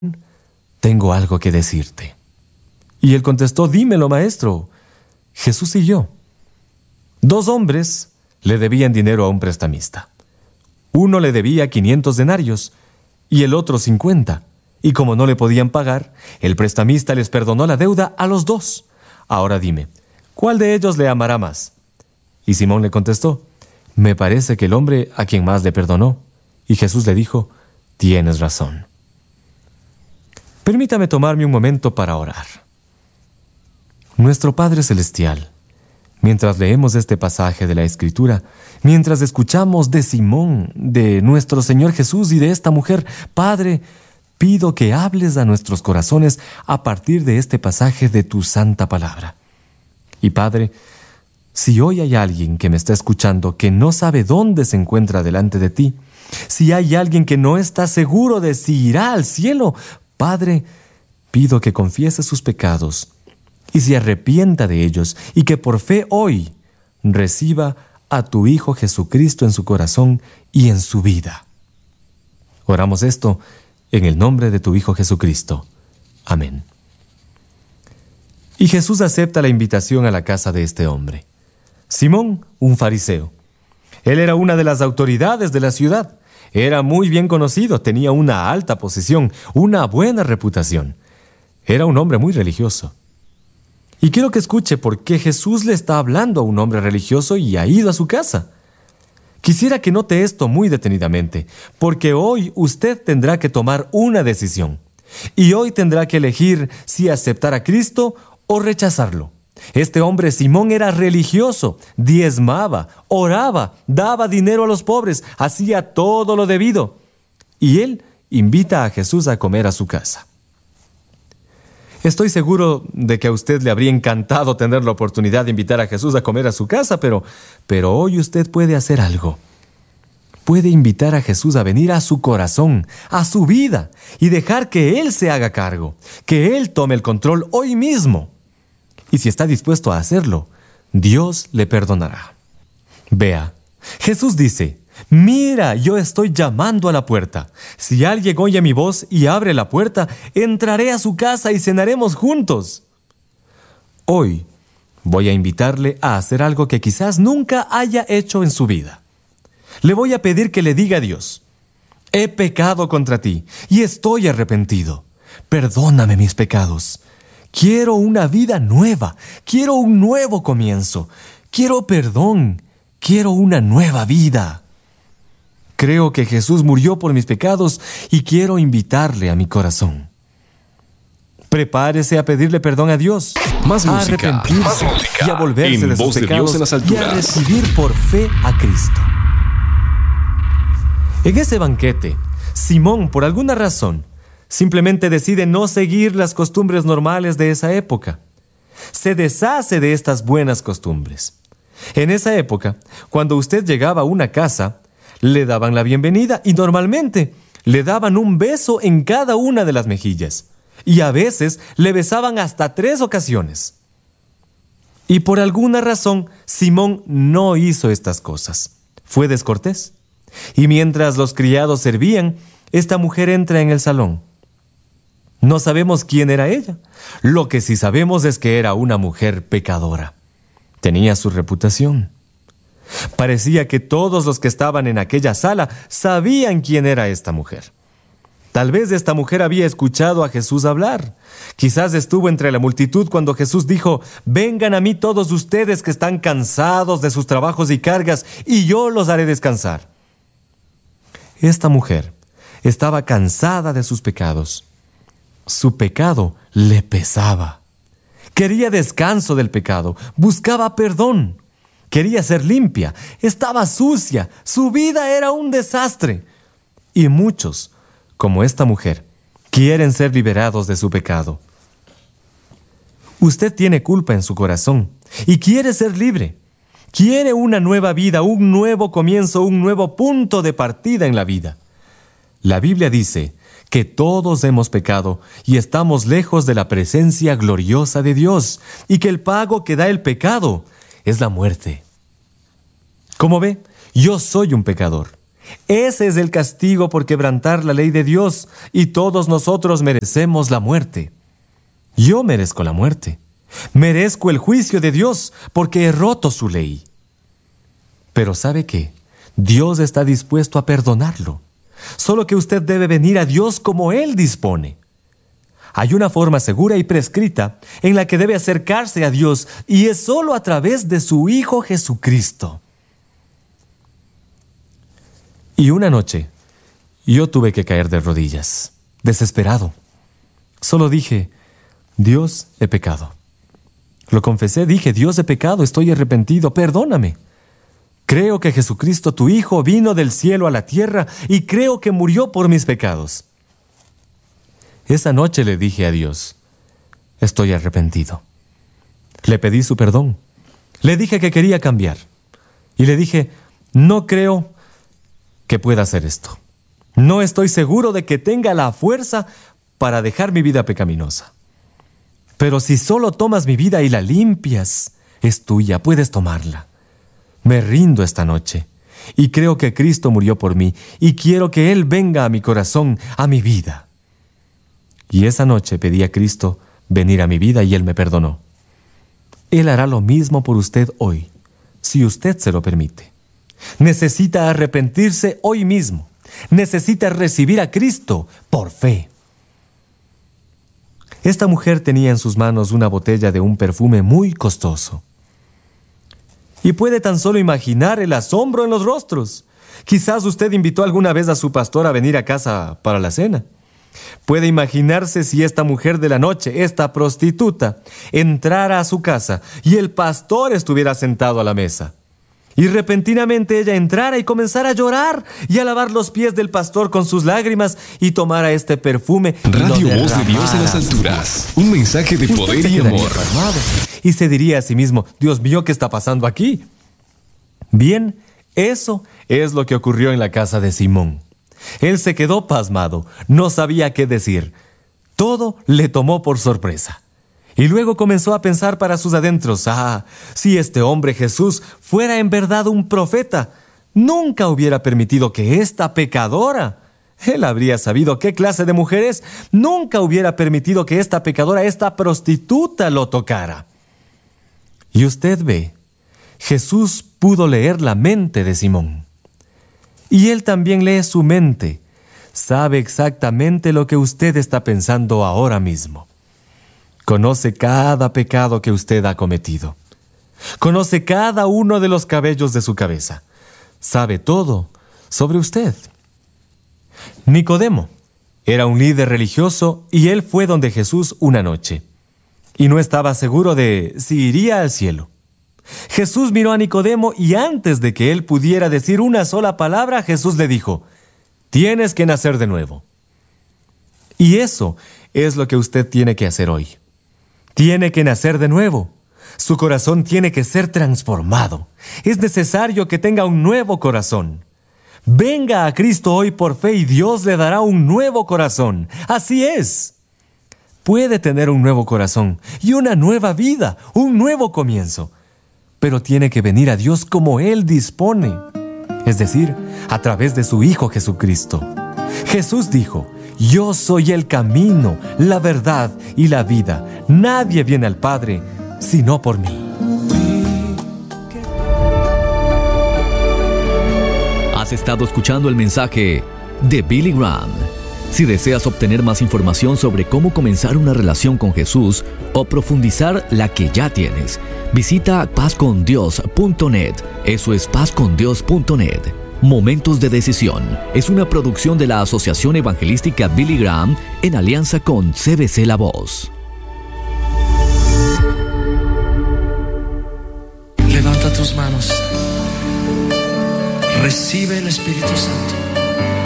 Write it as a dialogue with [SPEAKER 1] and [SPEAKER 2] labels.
[SPEAKER 1] tengo algo que decirte. Y él contestó, dímelo, maestro. Jesús siguió. 2 hombres le debían dinero a un prestamista. Uno le debía 500 denarios y el otro 50. Y como no le podían pagar, el prestamista les perdonó la deuda a los 2. Ahora dime, ¿cuál de ellos le amará más? Y Simón le contestó, me parece que el hombre a quien más le perdonó. Y Jesús le dijo, tienes razón. Permítame tomarme un momento para orar. Nuestro Padre Celestial, mientras leemos este pasaje de la Escritura, mientras escuchamos de Simón, de nuestro Señor Jesús y de esta mujer, Padre, pido que hables a nuestros corazones a partir de este pasaje de tu santa palabra. Y Padre, si hoy hay alguien que me está escuchando que no sabe dónde se encuentra delante de ti, si hay alguien que no está seguro de si irá al cielo, Padre, pido que confiese sus pecados y se arrepienta de ellos y que por fe hoy reciba a tu Hijo Jesucristo en su corazón y en su vida. Oramos esto en el nombre de tu Hijo Jesucristo. Amén. Y Jesús acepta la invitación a la casa de este hombre. Simón, un fariseo. Él era una de las autoridades de la ciudad. Era muy bien conocido, tenía una alta posición, una buena reputación. Era un hombre muy religioso. Y quiero que escuche por qué Jesús le está hablando a un hombre religioso y ha ido a su casa. Quisiera que note esto muy detenidamente, porque hoy usted tendrá que tomar una decisión. Y hoy tendrá que elegir si aceptar a Cristo o rechazarlo. Este hombre Simón era religioso, diezmaba, oraba, daba dinero a los pobres, hacía todo lo debido. Y él invita a Jesús a comer a su casa. Estoy seguro de que a usted le habría encantado tener la oportunidad de invitar a Jesús a comer a su casa, pero hoy usted puede hacer algo. Puede invitar a Jesús a venir a su corazón, a su vida, y dejar que Él se haga cargo, que Él tome el control hoy mismo. Y si está dispuesto a hacerlo, Dios le perdonará. Vea, Jesús dice, mira, yo estoy llamando a la puerta. Si alguien oye mi voz y abre la puerta, entraré a su casa y cenaremos juntos. Hoy voy a invitarle a hacer algo que quizás nunca haya hecho en su vida. Le voy a pedir que le diga a Dios, he pecado contra ti y estoy arrepentido. Perdóname mis pecados. Quiero una vida nueva, quiero un nuevo comienzo, quiero perdón, quiero una nueva vida. Creo que Jesús murió por mis pecados y quiero invitarle a mi corazón. Prepárese a pedirle perdón a Dios,
[SPEAKER 2] Más
[SPEAKER 1] a
[SPEAKER 2] música,
[SPEAKER 1] arrepentirse y a volverse
[SPEAKER 2] en
[SPEAKER 1] de sus
[SPEAKER 2] Voz de
[SPEAKER 1] pecados
[SPEAKER 2] Dios en las
[SPEAKER 1] y a
[SPEAKER 2] alturas.
[SPEAKER 1] recibir por fe a Cristo. En ese banquete, Simón, por alguna razón, simplemente decide no seguir las costumbres normales de esa época. Se deshace de estas buenas costumbres. En esa época, cuando usted llegaba a una casa, le daban la bienvenida y normalmente le daban un beso en cada una de las mejillas. Y a veces le besaban hasta 3 ocasiones. Y por alguna razón, Simón no hizo estas cosas. Fue descortés. Y mientras los criados servían, esta mujer entra en el salón. No sabemos quién era ella. Lo que sí sabemos es que era una mujer pecadora. Tenía su reputación. Parecía que todos los que estaban en aquella sala sabían quién era esta mujer. Tal vez esta mujer había escuchado a Jesús hablar. Quizás estuvo entre la multitud cuando Jesús dijo, vengan a mí todos ustedes que están cansados de sus trabajos y cargas, y yo los haré descansar. Esta mujer estaba cansada de sus pecados. Su pecado le pesaba. Quería descanso del pecado, buscaba perdón. Quería ser limpia, estaba sucia, su vida era un desastre. Y muchos, como esta mujer, quieren ser liberados de su pecado. Usted tiene culpa en su corazón y quiere ser libre. Quiere una nueva vida, un nuevo comienzo, un nuevo punto de partida en la vida. La Biblia dice que todos hemos pecado y estamos lejos de la presencia gloriosa de Dios, y que el pago que da el pecado es la muerte. Como ve, yo soy un pecador. Ese es el castigo por quebrantar la ley de Dios, y todos nosotros merecemos la muerte. Yo merezco la muerte. Merezco el juicio de Dios porque he roto su ley. Pero ¿sabe qué? Dios está dispuesto a perdonarlo. Solo que usted debe venir a Dios como Él dispone. Hay una forma segura y prescrita en la que debe acercarse a Dios, y es solo a través de su Hijo Jesucristo. Y una noche, yo tuve que caer de rodillas, desesperado. Solo dije: Dios, he pecado. Lo confesé, dije: Dios, he pecado, estoy arrepentido, perdóname. Creo que Jesucristo, tu Hijo, vino del cielo a la tierra, y creo que murió por mis pecados. Esa noche le dije a Dios: estoy arrepentido. Le pedí su perdón. Le dije que quería cambiar. Y le dije: no creo que pueda hacer esto. No estoy seguro de que tenga la fuerza para dejar mi vida pecaminosa. Pero si solo tomas mi vida y la limpias, es tuya, puedes tomarla. Me rindo esta noche, y creo que Cristo murió por mí, y quiero que Él venga a mi corazón, a mi vida. Y esa noche pedí a Cristo venir a mi vida, y Él me perdonó. Él hará lo mismo por usted hoy, si usted se lo permite. Necesita arrepentirse hoy mismo. Necesita recibir a Cristo por fe. Esta mujer tenía en sus manos una botella de un perfume muy costoso. Y puede tan solo imaginar el asombro en los rostros. Quizás usted invitó alguna vez a su pastor a venir a casa para la cena. Puede imaginarse si esta mujer de la noche, esta prostituta, entrara a su casa y el pastor estuviera sentado a la mesa. Y repentinamente ella entrara y comenzara a llorar y a lavar los pies del pastor con sus lágrimas y tomara este perfume.
[SPEAKER 2] Radio Voz de Dios en las alturas. Un mensaje de poder y amor.
[SPEAKER 1] Y se diría a sí mismo: Dios mío, ¿qué está pasando aquí? Bien, eso es lo que ocurrió en la casa de Simón. Él se quedó pasmado, no sabía qué decir. Todo le tomó por sorpresa. Y luego comenzó a pensar para sus adentros: si este hombre Jesús fuera en verdad un profeta, nunca hubiera permitido que esta pecadora, él habría sabido qué clase de mujer es, nunca hubiera permitido que esta pecadora, esta prostituta, lo tocara. Y usted ve, Jesús pudo leer la mente de Simón. Y Él también lee su mente. Sabe exactamente lo que usted está pensando ahora mismo. Conoce cada pecado que usted ha cometido. Conoce cada uno de los cabellos de su cabeza. Sabe todo sobre usted. Nicodemo era un líder religioso y él fue donde Jesús una noche. Y no estaba seguro de si iría al cielo. Jesús miró a Nicodemo y antes de que él pudiera decir una sola palabra, Jesús le dijo: tienes que nacer de nuevo. Y eso es lo que usted tiene que hacer hoy. Tiene que nacer de nuevo. Su corazón tiene que ser transformado. Es necesario que tenga un nuevo corazón. Venga a Cristo hoy por fe y Dios le dará un nuevo corazón. Así es. Puede tener un nuevo corazón y una nueva vida, un nuevo comienzo. Pero tiene que venir a Dios como Él dispone. Es decir, a través de su Hijo Jesucristo. Jesús dijo: yo soy el camino, la verdad y la vida. Nadie viene al Padre sino por mí.
[SPEAKER 3] Has estado escuchando el mensaje de Billy Graham. Si deseas obtener más información sobre cómo comenzar una relación con Jesús o profundizar la que ya tienes, visita pazcondios.net. Eso es pazcondios.net. Momentos de Decisión es una producción de la Asociación Evangelística Billy Graham en alianza con CBC La Voz.
[SPEAKER 4] Levanta tus manos. Recibe el Espíritu Santo.